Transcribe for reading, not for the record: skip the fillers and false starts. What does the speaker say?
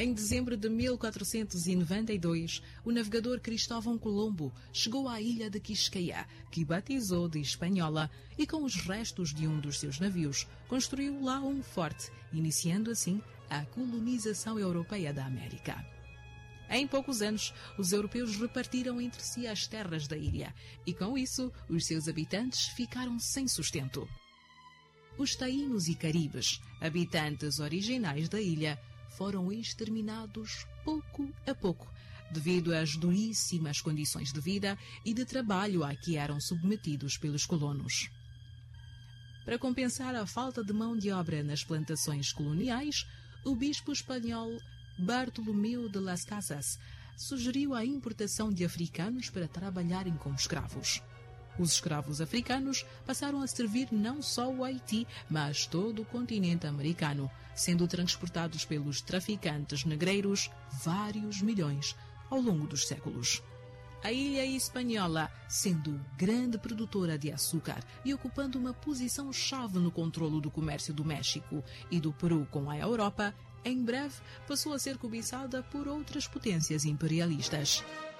Em dezembro de 1492, o navegador Cristóvão Colombo chegou à ilha de Quisqueya, que batizou de Hispaniola, e com os restos de um dos seus navios, construiu lá um forte, iniciando assim a colonização europeia da América. Em poucos anos, os europeus repartiram entre si as terras da ilha, e com isso, os seus habitantes ficaram sem sustento. Os taínos e caribes, habitantes originais da ilha, foram exterminados pouco a pouco, devido às duríssimas condições de vida e de trabalho a que eram submetidos pelos colonos. Para compensar a falta de mão de obra nas plantações coloniais, o bispo espanhol Bartolomeu de las Casas sugeriu a importação de africanos para trabalharem como escravos. Os escravos africanos passaram a servir não só o Haiti, mas todo o continente americano, sendo transportados pelos traficantes negreiros vários milhões ao longo dos séculos. A ilha espanhola, sendo grande produtora de açúcar e ocupando uma posição-chave no controlo do comércio do México e do Peru com a Europa, em breve passou a ser cobiçada por outras potências imperialistas.